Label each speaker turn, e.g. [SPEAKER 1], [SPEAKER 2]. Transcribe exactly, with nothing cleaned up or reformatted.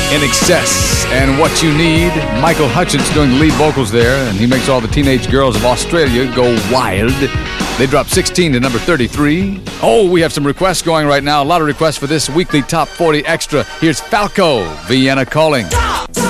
[SPEAKER 1] In Excess and What You Need. Michael Hutchence doing the lead vocals there, and he makes all the teenage girls of Australia go wild. They dropped sixteen to number thirty-three. Oh, we have some requests going right now. A lot of requests for this weekly Top forty Extra. Here's Falco, Vienna Calling.